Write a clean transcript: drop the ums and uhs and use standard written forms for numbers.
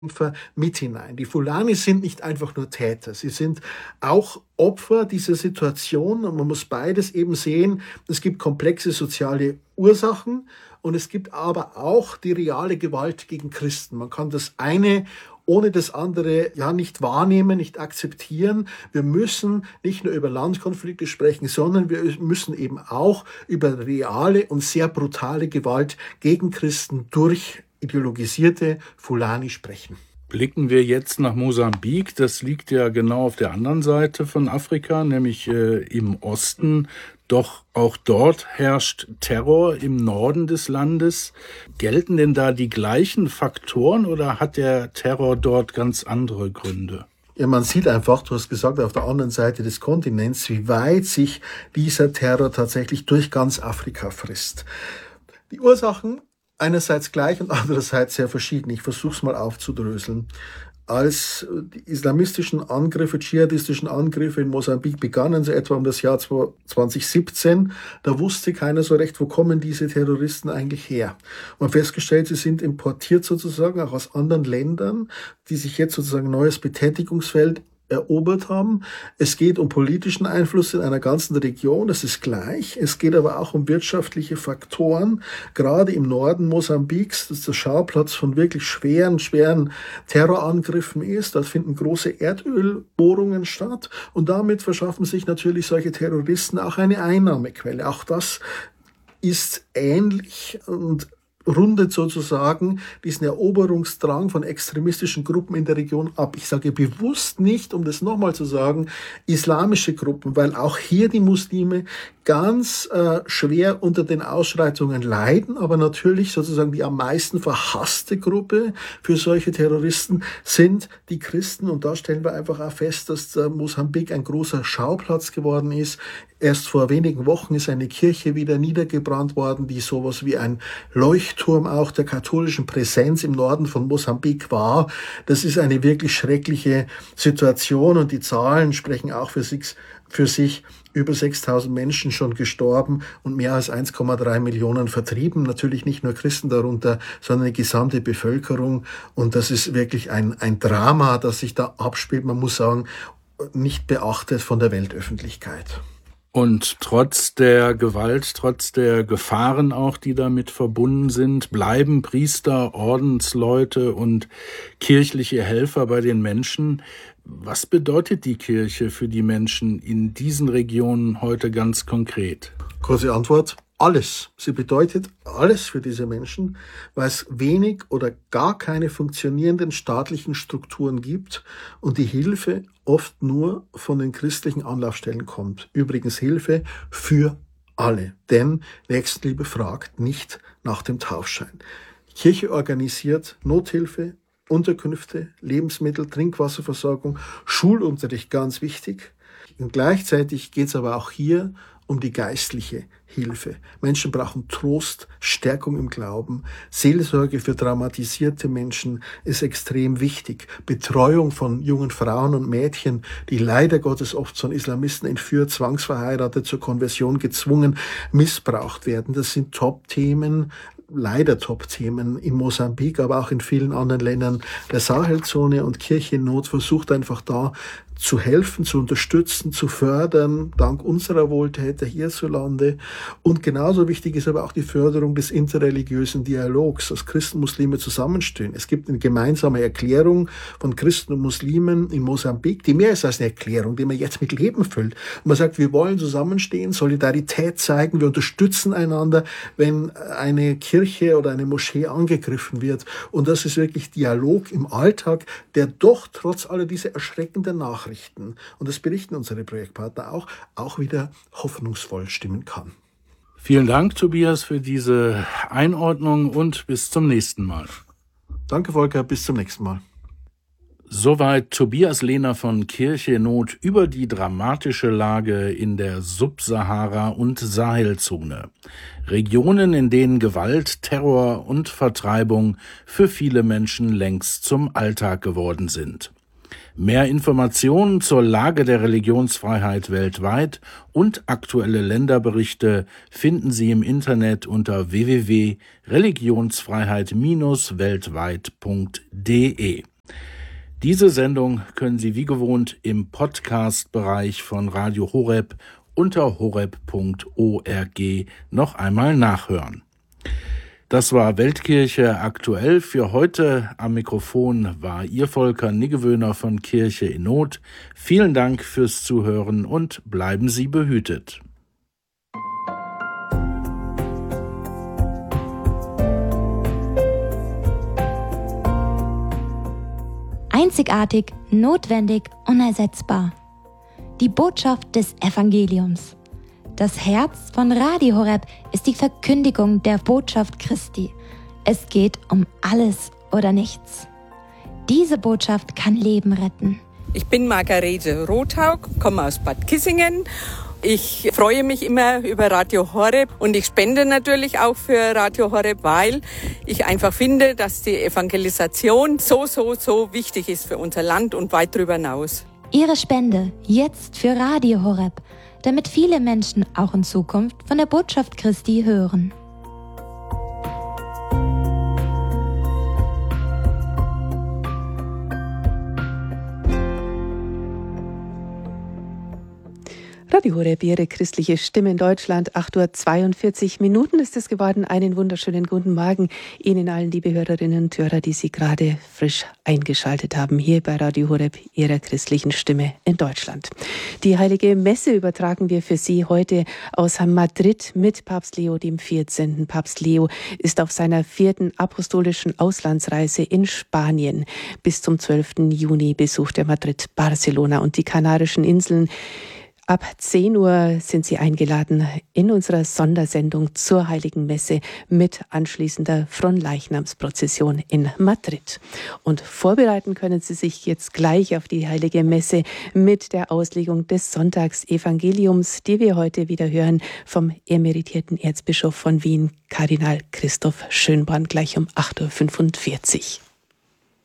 mit hinein. Die Fulani sind nicht einfach nur Täter, sie sind auch Opfer dieser Situation und man muss beides eben sehen. Es gibt komplexe soziale Ursachen und es gibt aber auch die reale Gewalt gegen Christen. Man kann das eine ohne das andere ja nicht wahrnehmen, nicht akzeptieren. Wir müssen nicht nur über Landkonflikte sprechen, sondern wir müssen eben auch über reale und sehr brutale Gewalt gegen Christen durch ideologisierte Fulani sprechen. Blicken wir jetzt nach Mosambik. Das liegt ja genau auf der anderen Seite von Afrika, nämlich im Osten. Doch auch dort herrscht Terror im Norden des Landes. Gelten denn da die gleichen Faktoren oder hat der Terror dort ganz andere Gründe? Ja, man sieht einfach, du hast gesagt, auf der anderen Seite des Kontinents, wie weit sich dieser Terror tatsächlich durch ganz Afrika frisst. Die Ursachen einerseits gleich und andererseits sehr verschieden. Ich versuche es mal aufzudröseln. Als die islamistischen Angriffe, dschihadistischen Angriffe in Mosambik begannen, so etwa um das Jahr 2017, da wusste keiner so recht, wo kommen diese Terroristen eigentlich her. Man hat festgestellt, sie sind importiert sozusagen auch aus anderen Ländern, die sich jetzt sozusagen ein neues Betätigungsfeld erobert haben. Es geht um politischen Einfluss in einer ganzen Region, das ist gleich. Es geht aber auch um wirtschaftliche Faktoren, gerade im Norden Mosambiks, das der Schauplatz von wirklich schweren Terrorangriffen ist. Dort finden große Erdölbohrungen statt und damit verschaffen sich natürlich solche Terroristen auch eine Einnahmequelle. Auch das ist ähnlich und rundet sozusagen diesen Eroberungsdrang von extremistischen Gruppen in der Region ab. Ich sage bewusst nicht, um das nochmal zu sagen, islamische Gruppen, weil auch hier die Muslime ganz schwer unter den Ausschreitungen leiden, aber natürlich sozusagen die am meisten verhasste Gruppe für solche Terroristen sind die Christen und da stellen wir einfach auch fest, dass Mosambik ein großer Schauplatz geworden ist. Erst vor wenigen Wochen ist eine Kirche wieder niedergebrannt worden, die sowas wie ein Leuchtturm auch der katholischen Präsenz im Norden von Mosambik war. Das ist eine wirklich schreckliche Situation und die Zahlen sprechen auch für sich. Über 6.000 Menschen schon gestorben und mehr als 1,3 Millionen vertrieben. Natürlich nicht nur Christen darunter, sondern die gesamte Bevölkerung. Und das ist wirklich ein Drama, das sich da abspielt. Man muss sagen, nicht beachtet von der Weltöffentlichkeit. Und trotz der Gewalt, trotz der Gefahren auch, die damit verbunden sind, bleiben Priester, Ordensleute und kirchliche Helfer bei den Menschen. Was bedeutet die Kirche für die Menschen in diesen Regionen heute ganz konkret? Kurze Antwort: alles. Sie bedeutet alles für diese Menschen, weil es wenig oder gar keine funktionierenden staatlichen Strukturen gibt und die Hilfe oft nur von den christlichen Anlaufstellen kommt. Übrigens Hilfe für alle, denn Nächstenliebe fragt nicht nach dem Taufschein. Die Kirche organisiert Nothilfe, Unterkünfte, Lebensmittel, Trinkwasserversorgung, Schulunterricht, ganz wichtig. Und gleichzeitig geht es aber auch hier um die geistliche Hilfe. Menschen brauchen Trost, Stärkung im Glauben. Seelsorge für traumatisierte Menschen ist extrem wichtig. Betreuung von jungen Frauen und Mädchen, die leider Gottes oft von Islamisten entführt, zwangsverheiratet, zur Konversion gezwungen, missbraucht werden. Das sind Top-Themen, leider Top-Themen in Mosambik, aber auch in vielen anderen Ländern der Sahelzone, und Kirche in Not versucht einfach da zu helfen, zu unterstützen, zu fördern, dank unserer Wohltäter hierzulande. Und genauso wichtig ist aber auch die Förderung des interreligiösen Dialogs, dass Christen und Muslime zusammenstehen. Es gibt eine gemeinsame Erklärung von Christen und Muslimen in Mosambik, die mehr ist als eine Erklärung, die man jetzt mit Leben füllt. Und man sagt, wir wollen zusammenstehen, Solidarität zeigen, wir unterstützen einander, wenn eine Kirche oder eine Moschee angegriffen wird. Und das ist wirklich Dialog im Alltag, der doch trotz aller dieser erschreckenden Nachrichten, und das berichten unsere Projektpartner auch wieder hoffnungsvoll stimmen kann. Vielen Dank, Tobias, für diese Einordnung und bis zum nächsten Mal. Danke, Volker, bis zum nächsten Mal. Soweit Tobias Lehner von Kirche in Not über die dramatische Lage in der Subsahara- und Sahelzone. Regionen, in denen Gewalt, Terror und Vertreibung für viele Menschen längst zum Alltag geworden sind. Mehr Informationen zur Lage der Religionsfreiheit weltweit und aktuelle Länderberichte finden Sie im Internet unter www.religionsfreiheit-weltweit.de. Diese Sendung können Sie wie gewohnt im Podcast-Bereich von Radio Horeb unter horeb.org noch einmal nachhören. Das war Weltkirche aktuell für heute. Am Mikrofon war Ihr Volker Niggewöhner von Kirche in Not. Vielen Dank fürs Zuhören und bleiben Sie behütet. Einzigartig, notwendig, unersetzbar. Die Botschaft des Evangeliums. Das Herz von Radio Horeb ist die Verkündigung der Botschaft Christi. Es geht um alles oder nichts. Diese Botschaft kann Leben retten. Ich bin Margarete Rothaug, komme aus Bad Kissingen. Ich freue mich immer über Radio Horeb und ich spende natürlich auch für Radio Horeb, weil ich einfach finde, dass die Evangelisation so wichtig ist für unser Land und weit darüber hinaus. Ihre Spende jetzt für Radio Horeb, damit viele Menschen auch in Zukunft von der Botschaft Christi hören. Radio Horeb, Ihre christliche Stimme in Deutschland. 8:42 ist es geworden. Einen wunderschönen guten Morgen Ihnen allen, liebe Hörerinnen und Hörer, die Sie gerade frisch eingeschaltet haben, hier bei Radio Horeb, Ihrer christlichen Stimme in Deutschland. Die Heilige Messe übertragen wir für Sie heute aus Madrid mit Papst Leo XIV. Papst Leo ist auf seiner 4. apostolischen Auslandsreise in Spanien. Bis zum 12. Juni besucht er Madrid, Barcelona und die Kanarischen Inseln. Ab 10 Uhr sind Sie eingeladen in unserer Sondersendung zur Heiligen Messe mit anschließender Fronleichnamsprozession in Madrid. Und vorbereiten können Sie sich jetzt gleich auf die Heilige Messe mit der Auslegung des Sonntagsevangeliums, die wir heute wieder hören vom emeritierten Erzbischof von Wien, Kardinal Christoph Schönborn, gleich um 8:45 Uhr.